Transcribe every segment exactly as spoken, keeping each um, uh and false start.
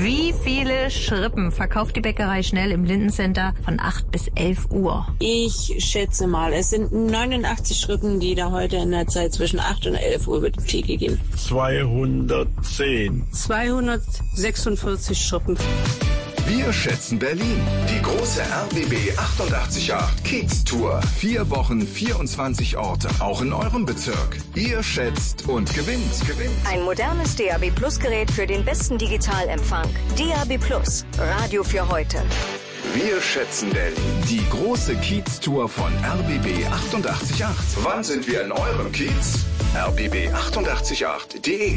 Wie viele Schrippen verkauft die Bäckerei Schnell im Lindencenter von acht bis elf Uhr? Ich schätze mal, es sind neunundachtzig Schrippen, die da heute in der Zeit zwischen acht und elf Uhr über die Theke gehen. zweihundertzehn. zweihundertsechsundvierzig Schrippen. Wir schätzen Berlin. Die große R B B achtundachtzig Komma acht Kiez Tour. Vier Wochen, vierundzwanzig Orte, auch in eurem Bezirk. Ihr schätzt und gewinnt. gewinnt. Ein modernes D A B Plus Gerät für den besten Digitalempfang. D A B Plus, Radio für heute. Wir schätzen Berlin. Die große Kiez Tour von R B B achtundachtzig Komma acht. Wann sind wir in eurem Kiez? R B B achtundachtzig Komma acht Punkt de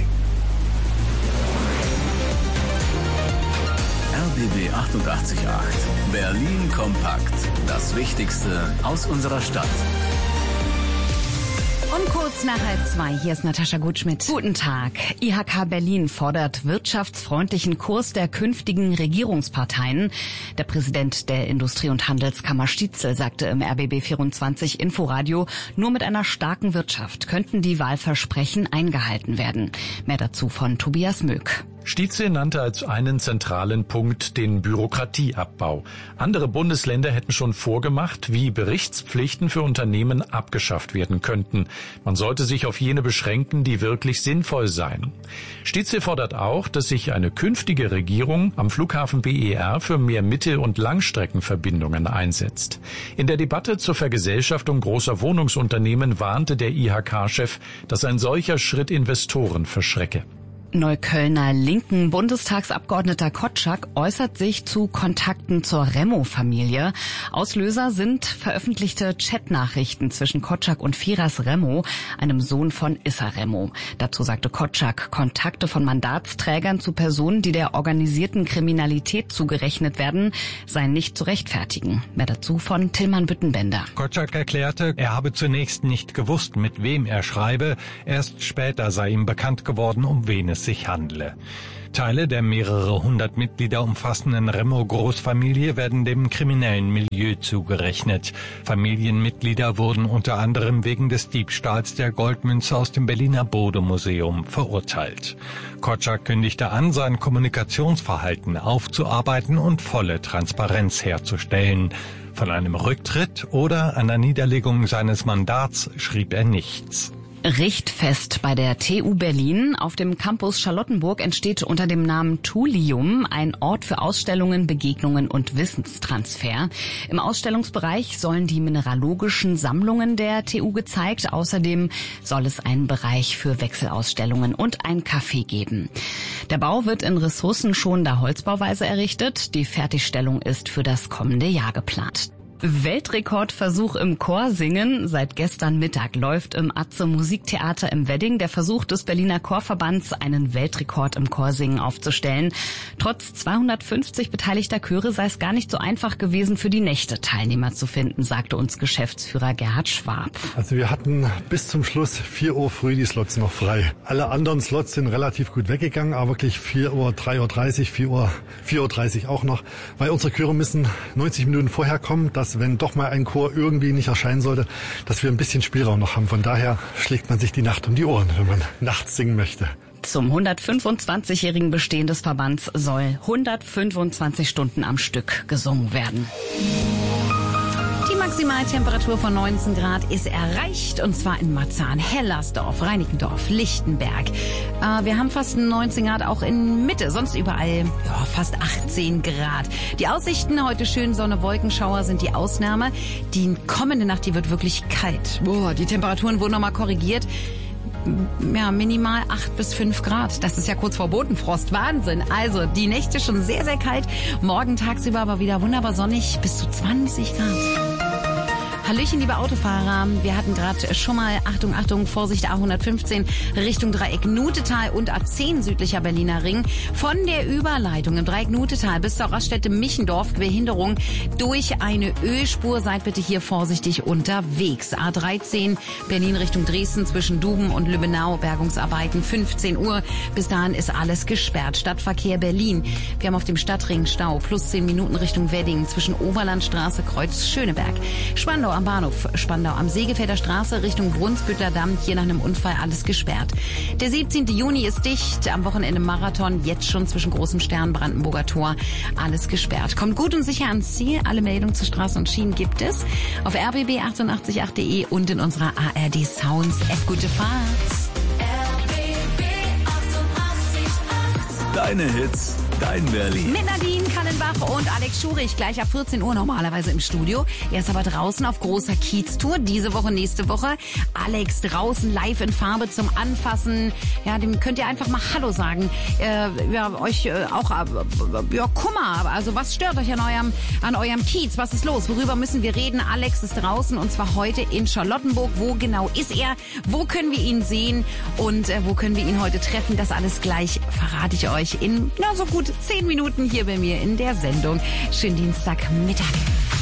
R B B achtundachtzig Komma acht. Berlin kompakt. Das Wichtigste aus unserer Stadt. Um kurz nach halb zwei, hier ist Natascha Gutschmidt. Guten Tag. I H K Berlin fordert wirtschaftsfreundlichen Kurs der künftigen Regierungsparteien. Der Präsident der Industrie- und Handelskammer Stietzel sagte im R B B vierundzwanzig Inforadio, nur mit einer starken Wirtschaft könnten die Wahlversprechen eingehalten werden. Mehr dazu von Tobias Möck. Stietzel nannte als einen zentralen Punkt den Bürokratieabbau. Andere Bundesländer hätten schon vorgemacht, wie Berichtspflichten für Unternehmen abgeschafft werden könnten. Man sollte sich auf jene beschränken, die wirklich sinnvoll seien. Stietzel fordert auch, dass sich eine künftige Regierung am Flughafen B E R für mehr Mittel- und Langstreckenverbindungen einsetzt. In der Debatte zur Vergesellschaftung großer Wohnungsunternehmen warnte der I H K-Chef, dass ein solcher Schritt Investoren verschrecke. Neuköllner linken Bundestagsabgeordneter Kotschak äußert sich zu Kontakten zur Remo-Familie. Auslöser sind veröffentlichte Chatnachrichten zwischen Kotschak und Firas Remo, einem Sohn von Issa Remo. Dazu sagte Kotschak, Kontakte von Mandatsträgern zu Personen, die der organisierten Kriminalität zugerechnet werden, seien nicht zu rechtfertigen. Mehr dazu von Tillmann Büttenbender. Kotschak erklärte, er habe zunächst nicht gewusst, mit wem er schreibe. Erst später sei ihm bekannt geworden, um wen es sich handle. Teile der mehrere hundert Mitglieder umfassenden Remo-Großfamilie werden dem kriminellen Milieu zugerechnet. Familienmitglieder wurden unter anderem wegen des Diebstahls der Goldmünze aus dem Berliner Bode-Museum verurteilt. Kotschak kündigte an, sein Kommunikationsverhalten aufzuarbeiten und volle Transparenz herzustellen. Von einem Rücktritt oder einer Niederlegung seines Mandats schrieb er nichts. Richtfest bei der T U Berlin. Auf dem Campus Charlottenburg entsteht unter dem Namen Thulium ein Ort für Ausstellungen, Begegnungen und Wissenstransfer. Im Ausstellungsbereich sollen die mineralogischen Sammlungen der T U gezeigt. Außerdem soll es einen Bereich für Wechselausstellungen und ein Café geben. Der Bau wird in ressourcenschonender Holzbauweise errichtet. Die Fertigstellung ist für das kommende Jahr geplant. Weltrekordversuch im Chorsingen. Seit gestern Mittag läuft im Atze Musiktheater im Wedding der Versuch des Berliner Chorverbands, einen Weltrekord im Chorsingen aufzustellen. Trotz zweihundertfünfzig beteiligter Chöre sei es gar nicht so einfach gewesen, für die Nächte Teilnehmer zu finden, sagte uns Geschäftsführer Gerhard Schwab. Also wir hatten bis zum Schluss vier Uhr früh die Slots noch frei. Alle anderen Slots sind relativ gut weggegangen, aber wirklich vier Uhr, drei Uhr dreißig, vier Uhr, vier Uhr dreißig auch noch, weil unsere Chöre müssen neunzig Minuten vorher kommen, dass wenn doch mal ein Chor irgendwie nicht erscheinen sollte, dass wir ein bisschen Spielraum noch haben. Von daher schlägt man sich die Nacht um die Ohren, wenn man nachts singen möchte. Zum hundertfünfundzwanzigjährigen Bestehen des Verbands soll hundertfünfundzwanzig Stunden am Stück gesungen werden. Die Maximaltemperatur von neunzehn Grad ist erreicht, und zwar in Marzahn, Hellersdorf, Reinickendorf, Lichtenberg. Äh, wir haben fast neunzehn Grad auch in Mitte, sonst überall ja, fast achtzehn Grad. Die Aussichten heute schön, Sonne, Wolkenschauer sind die Ausnahme. Die kommende Nacht, die wird wirklich kalt. Boah, die Temperaturen wurden nochmal korrigiert. Ja, minimal acht bis fünf Grad. Das ist ja kurz vor Bodenfrost. Wahnsinn. Also, die Nächte schon sehr, sehr kalt. Morgen tagsüber aber wieder wunderbar sonnig, bis zu zwanzig Grad. Hallöchen, liebe Autofahrer. Wir hatten gerade schon mal, Achtung, Achtung, Vorsicht, A hundertfünfzehn Richtung Dreieck Nutetal und A zehn südlicher Berliner Ring. Von der Überleitung im Dreieck Nutetal bis zur Raststätte Michendorf, Behinderung durch eine Ölspur. Seid bitte hier vorsichtig unterwegs. A dreizehn Berlin Richtung Dresden zwischen Duben und Lübbenau. Bergungsarbeiten fünfzehn Uhr. Bis dahin ist alles gesperrt. Stadtverkehr Berlin. Wir haben auf dem Stadtring Stau. Plus zehn Minuten Richtung Wedding zwischen Oberlandstraße, Kreuz Schöneberg. Spandau am Bahnhof, Spandau am Segefelder Straße Richtung Brunsbüttler Damm, hier nach einem Unfall alles gesperrt. Der siebzehnte Juni ist dicht, am Wochenende Marathon, jetzt schon zwischen Großem Stern, Brandenburger Tor, alles gesperrt. Kommt gut und sicher ans Ziel, alle Meldungen zu Straßen und Schienen gibt es auf r b b achtundachtzig punkt acht punkt de und in unserer A R D Sounds App. Gute Fahrt! Deine Hits, dein Berlin. Mit Nadine Kallenbach und Alex Schurich, gleich ab vierzehn Uhr normalerweise im Studio. Er ist aber draußen auf großer Kiez-Tour, diese Woche, nächste Woche. Alex draußen live in Farbe zum Anfassen. Ja, dem könnt ihr einfach mal Hallo sagen. Äh, ja, euch äh, auch, äh, ja, Kummer. Also was stört euch an eurem, an eurem Kiez? Was ist los? Worüber müssen wir reden? Alex ist draußen und zwar heute in Charlottenburg. Wo genau ist er? Wo können wir ihn sehen? Und äh, wo können wir ihn heute treffen? Das alles gleich verrate ich euch in, na, so gut zehn Minuten hier bei mir in der Sendung. Schönen Dienstagmittag.